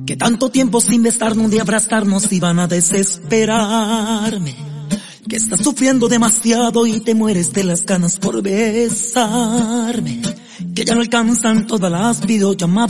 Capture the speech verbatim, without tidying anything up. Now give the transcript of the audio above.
Que tanto tiempo sin besarnos de abrazarnos iban a desesperarme. Que estás sufriendo demasiado y te mueres de las ganas por besarme. Que ya no alcanzan todas las videollamadas